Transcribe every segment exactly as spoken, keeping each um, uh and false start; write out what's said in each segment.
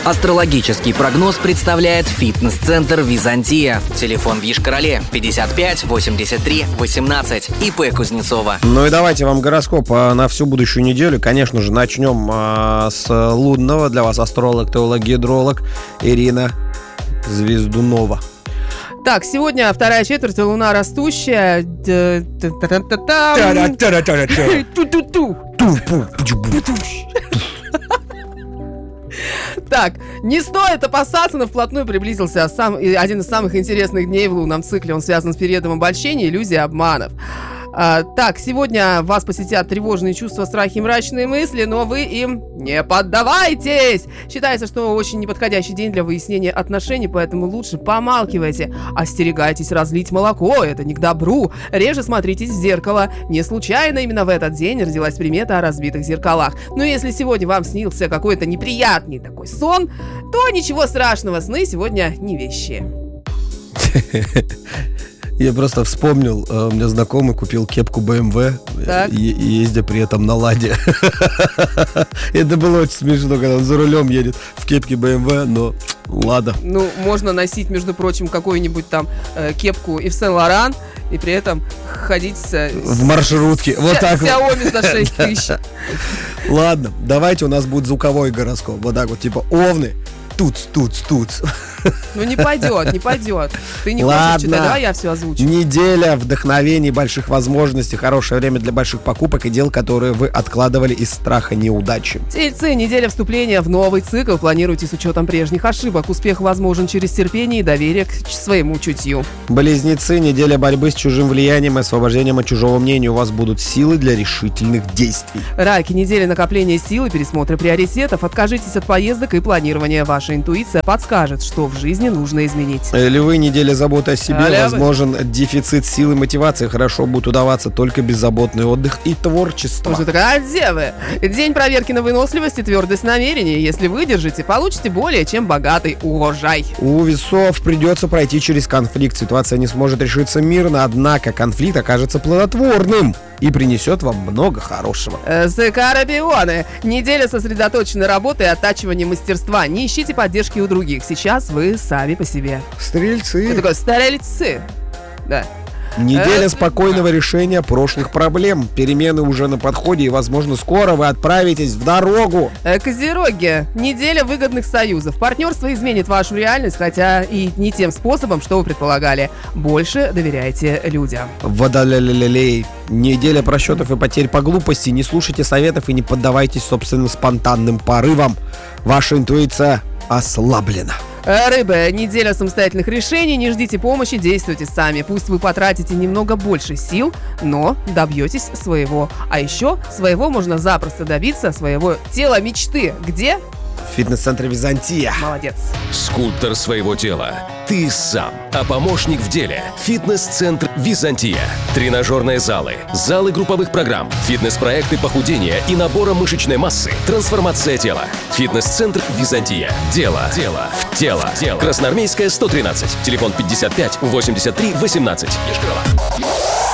Астрологический прогноз представляет фитнес-центр «Византия». Телефон в Йошкар-Оле пятьдесят пять восемьдесят три восемнадцать. ИП Кузнецова. Ну и давайте вам гороскоп на всю будущую неделю. Конечно же, начнем а, с лунного. Для вас астролог, теолог, гидролог Ирина Звездунова. Так, сегодня вторая четверть, луна растущая. Так, не стоит опасаться, но вплотную приблизился сам, один из самых интересных дней в лунном цикле. Он связан с периодом обольщения, иллюзий, обманов. А, так, сегодня вас посетят тревожные чувства, страхи и мрачные мысли, но вы им не поддавайтесь. Считается, что очень неподходящий день для выяснения отношений, поэтому лучше помалкивайте. Остерегайтесь разлить молоко, это не к добру. Реже смотритесь в зеркало. Не случайно именно в этот день родилась примета о разбитых зеркалах. Но если сегодня вам снился какой-то неприятный такой сон, то ничего страшного, сны сегодня не вещи. Я просто вспомнил, у меня знакомый купил кепку бэ эм вэ, и, и ездя при этом на Ладе. Это было очень смешно, когда он за рулем едет в кепке бэ эм вэ, но Лада. Ну, можно носить, между прочим, какую-нибудь там э, кепку Ив Сен-Лоран и при этом ходить с, в маршрутке. С, вот так вот. Xiaomi за шесть тысяч. Ладно, давайте у нас будет звуковой гороскоп. Вот так вот, типа овны. Туц, туц, туц. Ну не пойдет, не пойдет. Ты не Ладно. хочешь читать, давай я все озвучу. Неделя вдохновений, больших возможностей, хорошее время для больших покупок и дел, которые вы откладывали из страха неудачи. Тельцы, неделя вступления в новый цикл. Планируйте с учетом прежних ошибок. Успех возможен через терпение и доверие к своему чутью. Близнецы, неделя борьбы с чужим влиянием и освобождением от чужого мнения. У вас будут силы для решительных действий. Раки, неделя накопления сил и пересмотра приоритетов. Откажитесь от поездок и планирования. Ваша интуиция подскажет, что в жизни нужно изменить. Львы, неделя заботы о себе. А, возможен дефицит сил и мотивации. Хорошо будет удаваться только беззаботный отдых и творчество. Что такое? А где вы? День проверки на выносливость и твердость намерений. Если выдержите, получите более чем богатый урожай. У весов придется пройти через конфликт. Ситуация не сможет решиться мирно, однако конфликт окажется плодотворным и принесет вам много хорошего. Скорпионы. Неделя сосредоточенной работы и оттачивания мастерства. Не ищите поддержки у других. Сейчас вы сами по себе. Стрельцы. Ты такой, стрельцы. Да. Неделя спокойного решения прошлых проблем. Перемены уже на подходе, и, возможно, скоро вы отправитесь в дорогу. Козероги. Неделя выгодных союзов. Партнерство изменит вашу реальность, хотя и не тем способом, что вы предполагали. Больше доверяйте людям. Водолей. Неделя просчетов и потерь по глупости. Не слушайте советов и не поддавайтесь собственным спонтанным порывам. Ваша интуиция ослаблена. Рыбы, неделя самостоятельных решений, не ждите помощи, действуйте сами. Пусть вы потратите немного больше сил, но добьетесь своего. А еще своего можно запросто добиться, своего тела мечты. Где? В фитнес-центре «Византия». Молодец. Скульптор своего тела. Ты сам. А помощник в деле. Фитнес-центр «Византия». Тренажерные залы, залы групповых программ, фитнес-проекты похудения и набора мышечной массы, трансформация тела. Фитнес-центр «Византия». Дело. Дело. В тело. Дело. Красноармейская, сто тринадцать. Телефон пятьдесят пять восемьдесят три восемнадцать. Йошкар-Ола.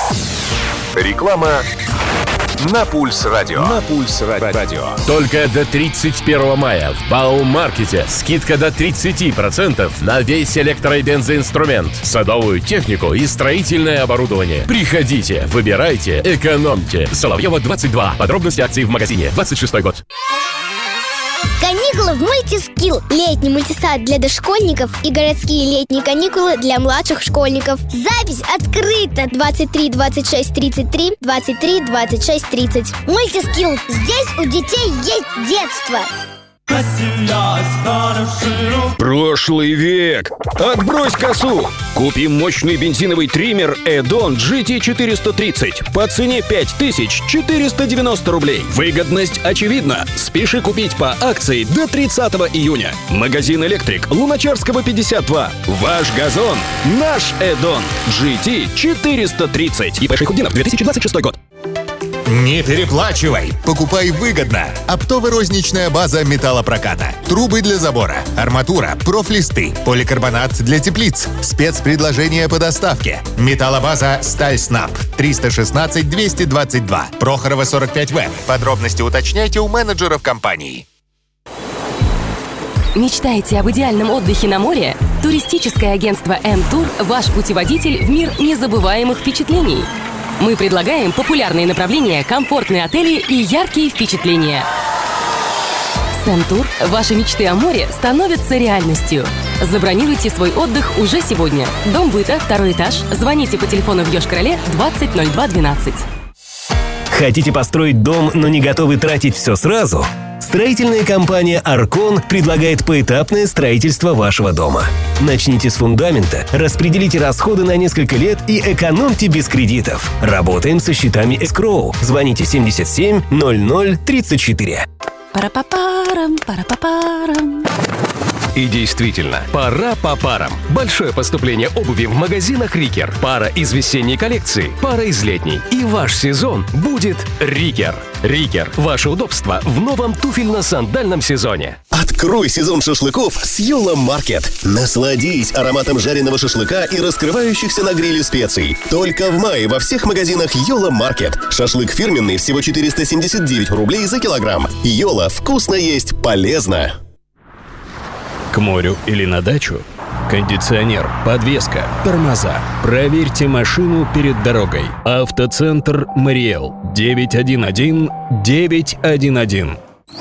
Реклама на Пульс Радио. На Пульс Радио. Только до тридцать первого мая в Баумаркете скидка до тридцать процентов на весь электро- и бензоинструмент, садовую технику и строительное оборудование. Приходите, выбирайте, экономьте. Соловьева, двадцать два. Подробности акции в магазине. двадцать шестой год. Каникулы в Мультискилл. Летний мультисад для дошкольников и городские летние каникулы для младших школьников. Запись открыта. двадцать три двадцать шесть тридцать три, двадцать три двадцать шесть тридцать. Мультискилл. Здесь у детей есть детство. Прошлый век. Отбрось косу. Купи мощный бензиновый триммер Эдон джи ти четыреста тридцать по цене пять тысяч четыреста девяносто рублей. Выгодность очевидна. Спеши купить по акции до тридцатого июня. Магазин «Электрик», Луначарского, пятьдесят два. Ваш газон. Наш Эдон джи ти четыреста тридцать. ИП Шейхутдинов, две тысячи двадцать шестой год. Не переплачивай. Покупай выгодно. Оптово-розничная база металлопроката. Трубы для забора, арматура, профлисты, поликарбонат для теплиц. Спецпредложения по доставке. Металлобаза «Сталь Снаб». триста шестнадцать двести двадцать два. Прохорова, сорок пять вэ. Подробности уточняйте у менеджеров компании. Мечтаете об идеальном отдыхе на море? Туристическое агентство М-Тур – ваш путеводитель в мир незабываемых впечатлений. Мы предлагаем популярные направления, комфортные отели и яркие впечатления. С М-Тур ваши мечты о море становятся реальностью. Забронируйте свой отдых уже сегодня. Дом быта, второй этаж. Звоните по телефону в Йошкар-Оле двадцать ноль два двенадцать. Хотите построить дом, но не готовы тратить все сразу? Строительная компания «Аркон» предлагает поэтапное строительство вашего дома. Начните с фундамента, распределите расходы на несколько лет и экономьте без кредитов. Работаем со счетами эскроу. Звоните семьдесят семь ноль ноль тридцать четыре. Пара-па-парам, пара-па-парам. И действительно, пора по парам. Большое поступление обуви в магазинах «Рикер». Пара из весенней коллекции, пара из летней. И ваш сезон будет «Рикер». «Рикер» – ваше удобство в новом туфельно-сандальном сезоне. Открой сезон шашлыков с Йола Маркет. Насладись ароматом жареного шашлыка и раскрывающихся на гриле специй. Только в мае во всех магазинах Йола Маркет. Шашлык фирменный всего четыреста семьдесят девять рублей за килограмм. Йола, вкусно есть, полезно. К морю или на дачу? Кондиционер, подвеска, тормоза. Проверьте машину перед дорогой. Автоцентр «Мариэл». девять один один девять один один.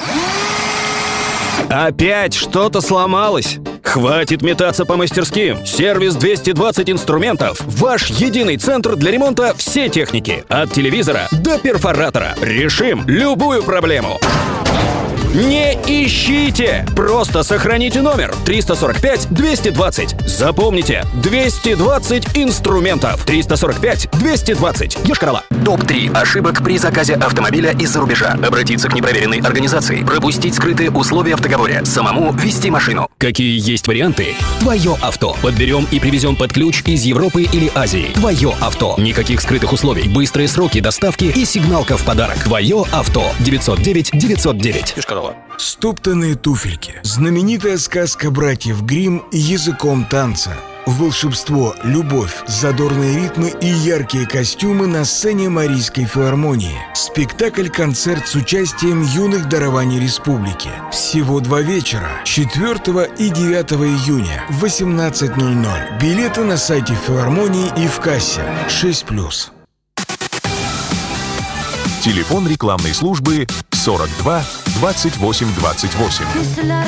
Опять что-то сломалось? Хватит метаться по мастерским. Сервис двести двадцать инструментов. Ваш единый центр для ремонта всей техники. От телевизора до перфоратора. Решим любую проблему. Не ищите! Просто сохраните номер триста сорок пять двести двадцать. Запомните, двести двадцать инструментов. триста сорок пять двести двадцать. Йошкар-Ола. топ три ошибок при заказе автомобиля из-за рубежа. Обратиться к непроверенной организации. Пропустить скрытые условия в договоре. Самому вести машину. Какие есть варианты? Твое авто. Подберем и привезем под ключ из Европы или Азии. Твое авто. Никаких скрытых условий. Быстрые сроки доставки и сигналка в подарок. Твое авто. девятьсот девять девятьсот девять. Йошкар-Ола. Стоптанные туфельки. Знаменитая сказка братьев Гримм языком танца. Волшебство, любовь, задорные ритмы и яркие костюмы на сцене Марийской филармонии. Спектакль-концерт с участием юных дарований республики. Всего два вечера. четвёртого и девятого июня в восемнадцать ноль ноль. Билеты на сайте филармонии и в кассе. шесть плюс. Телефон рекламной службы сорок два двадцать восемь двадцать восемь.